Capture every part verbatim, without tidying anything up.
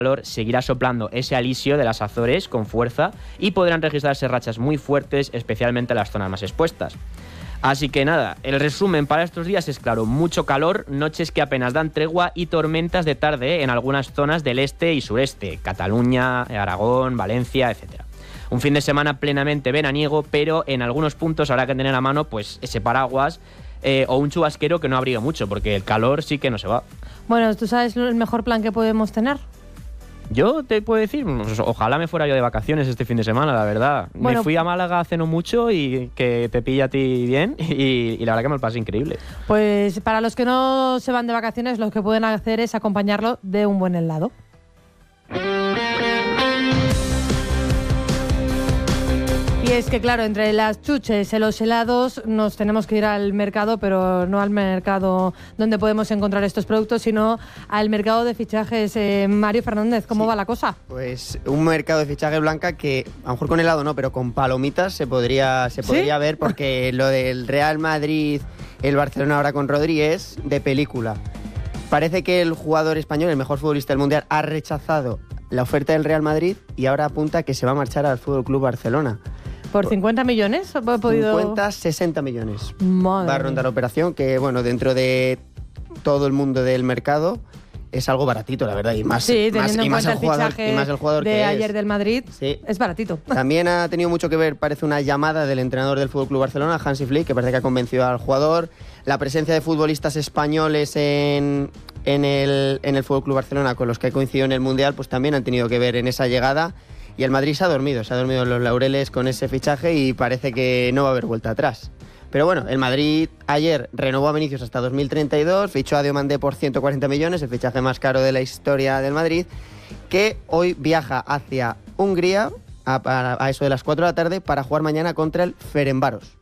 calor seguirá soplando ese alisio de las Azores con fuerza y podrán registrarse rachas muy fuertes, especialmente en las zonas más expuestas. Así que nada, el resumen para estos días es claro, mucho calor, noches que apenas dan tregua y tormentas de tarde en algunas zonas del este y sureste, Cataluña, Aragón, Valencia, etcétera. Un fin de semana plenamente veraniego, pero en algunos puntos habrá que tener a mano pues ese paraguas eh, o un chubasquero que no abrigue mucho, porque el calor sí que no se va. Bueno, ¿tú sabes el mejor plan que podemos tener? Yo te puedo decir, pues, ojalá me fuera yo de vacaciones este fin de semana, la verdad. Bueno, me fui a Málaga hace no mucho y que te pilla a ti bien y, y la verdad que me lo pasé increíble. Pues para los que no se van de vacaciones, lo que pueden hacer es acompañarlo de un buen helado. Y es que, claro, entre las chuches y los helados nos tenemos que ir al mercado, pero no al mercado donde podemos encontrar estos productos, sino al mercado de fichajes. Eh, Mario Fernández, ¿cómo sí. va la cosa? Pues un mercado de fichaje, Blanca, que a lo mejor con helado no, pero con palomitas se podría, se podría ¿Sí? ver, porque lo del Real Madrid, el Barcelona ahora con Rodri es de película. Parece que el jugador español, el mejor futbolista del Mundial, ha rechazado la oferta del Real Madrid y ahora apunta que se va a marchar al F C Barcelona. ¿Por cincuenta millones? ¿He podido... cincuenta, sesenta millones. Madre va a rondar la operación, que bueno, dentro de todo el mundo del mercado es algo baratito, la verdad. Y más, sí, más, y más, el, el jugador, y más el jugador de que ayer es. del Madrid, sí. es baratito. También ha tenido mucho que ver, parece, una llamada del entrenador del F C Barcelona, Hansi Flick, que parece que ha convencido al jugador. La presencia de futbolistas españoles en, en el, en el F C Barcelona, con los que ha coincidido en el Mundial, pues también han tenido que ver en esa llegada. Y el Madrid se ha dormido, se ha dormido en los laureles con ese fichaje y parece que no va a haber vuelta atrás. Pero bueno, el Madrid ayer renovó a Vinicius hasta dos mil treinta y dos, fichó a Diomandé por ciento cuarenta millones, el fichaje más caro de la historia del Madrid, que hoy viaja hacia Hungría a, a, a eso de las cuatro de la tarde para jugar mañana contra el Ferencváros.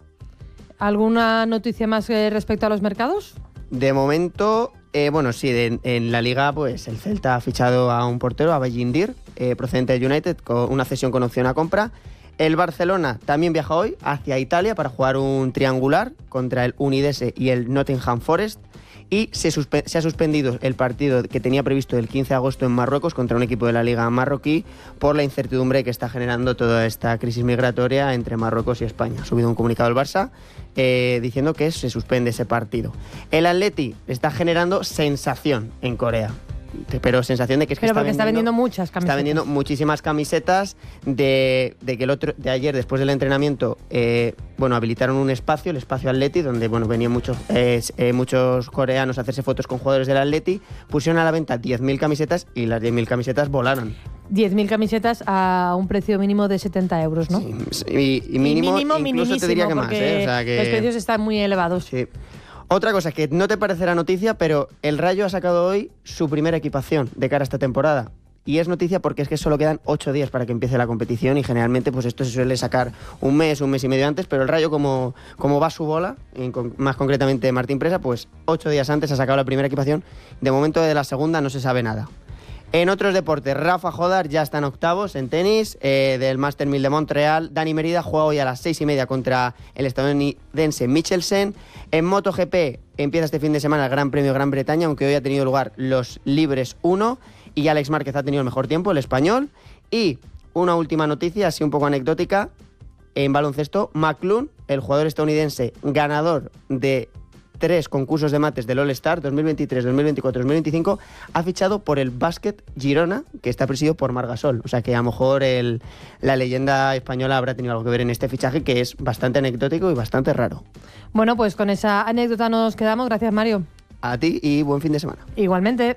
¿Alguna noticia más eh, respecto a los mercados? De momento... Eh, bueno, sí, de, en la Liga pues el Celta ha fichado a un portero, a Bellindir, eh, procedente de United, con una cesión con opción a compra. El Barcelona también viaja hoy hacia Italia para jugar un triangular contra el Udinese y el Nottingham Forest. Y se, suspe- se ha suspendido el partido que tenía previsto el quince de agosto en Marruecos contra un equipo de la Liga marroquí por la incertidumbre que está generando toda esta crisis migratoria entre Marruecos y España. Ha subido un comunicado el Barça eh, diciendo que se suspende ese partido. El Atleti está generando sensación en Corea. Pero sensación de que es que pero está, porque vendiendo, está vendiendo muchas camisetas. Está vendiendo muchísimas camisetas de, de que el otro de ayer, después del entrenamiento, eh, bueno, habilitaron un espacio, el espacio Atleti, donde bueno, venían muchos, eh, eh, muchos coreanos a hacerse fotos con jugadores del Atleti, pusieron a la venta diez mil camisetas y las diez mil camisetas volaron. diez mil camisetas a un precio mínimo de setenta euros, ¿no? Sí, y, y mínimo, y mínimo incluso te diría que más, ¿eh? O sea que... los precios están muy elevados. Sí. Otra cosa que no te parecerá noticia, pero el Rayo ha sacado hoy su primera equipación de cara a esta temporada. Y es noticia porque es que solo quedan ocho días para que empiece la competición y generalmente pues esto se suele sacar un mes, un mes y medio antes, pero el Rayo como, como va a su bola, en, más concretamente Martín Presa, pues ocho días antes ha sacado la primera equipación. De momento de la segunda no se sabe nada. En otros deportes, Rafa Jodar ya está en octavos en tenis eh, del Master mil de Montreal. Dani Merida juega hoy a las seis y media contra el estadounidense Michelsen. En MotoGP empieza este fin de semana el Gran Premio de Gran Bretaña, aunque hoy ha tenido lugar los Libres uno y Alex Márquez ha tenido el mejor tiempo, el español. Y una última noticia, así un poco anecdótica, en baloncesto, McClung, el jugador estadounidense ganador de tres concursos de mates del All-Star dos mil veintitrés, dos mil veinticuatro, dos mil veinticinco, ha fichado por el Básquet Girona, que está presidido por Margasol. O sea que a lo mejor el, la leyenda española habrá tenido algo que ver en este fichaje, que es bastante anecdótico y bastante raro. Bueno, pues con esa anécdota nos quedamos. Gracias, Mario. A ti y buen fin de semana. Igualmente.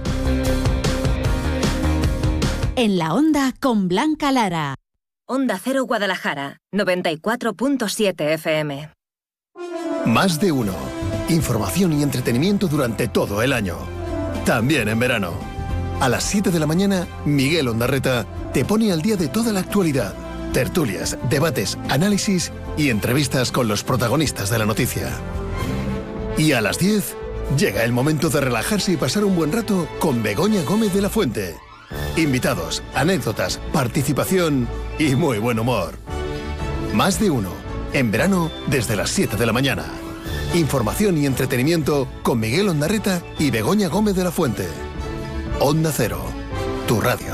En la Onda con Blanca Lara. Onda Cero Guadalajara, noventa y cuatro punto siete F M. Más de uno. Información y entretenimiento durante todo el año. También en verano. A las siete de la mañana, Miguel Ondarreta te pone al día de toda la actualidad. Tertulias, debates, análisis y entrevistas con los protagonistas de la noticia. Y a las diez, llega el momento de relajarse y pasar un buen rato con Begoña Gómez de la Fuente. Invitados, anécdotas, participación y muy buen humor. Más de uno. En verano, desde las siete de la mañana. Información y entretenimiento con Miguel Ondarreta y Begoña Gómez de la Fuente. Onda Cero, tu radio.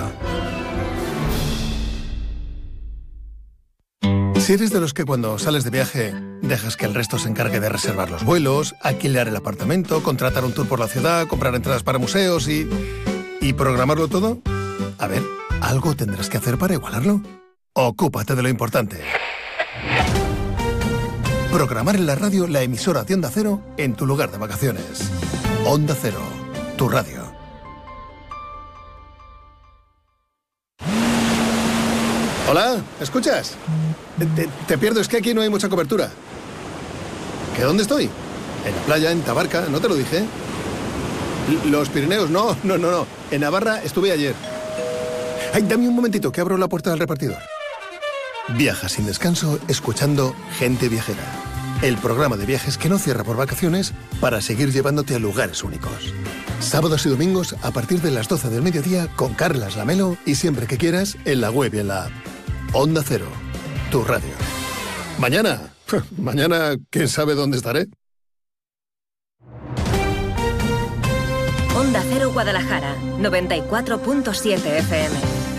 Si eres de los que cuando sales de viaje dejas que el resto se encargue de reservar los vuelos, alquilar el apartamento, contratar un tour por la ciudad, comprar entradas para museos y... ¿y programarlo todo? A ver, algo tendrás que hacer para igualarlo. Ocúpate de lo importante. Programar en la radio la emisora de Onda Cero en tu lugar de vacaciones. Onda Cero, tu radio. Hola, ¿escuchas? Te, te pierdo, es que aquí no hay mucha cobertura. ¿Que dónde estoy? En la playa, en Tabarca, ¿no te lo dije? Los Pirineos, no, no, no, no. En Navarra estuve ayer. Ay, dame un momentito, que abro la puerta del repartidor. Viaja sin descanso escuchando Gente Viajera. El programa de viajes que no cierra por vacaciones para seguir llevándote a lugares únicos. Sábados y domingos a partir de las doce del mediodía con Carlas Lamelo y siempre que quieras en la web y en la app. Onda Cero, tu radio. Mañana, mañana, ¿quién sabe dónde estaré? Onda Cero Guadalajara, noventa y cuatro punto siete F M.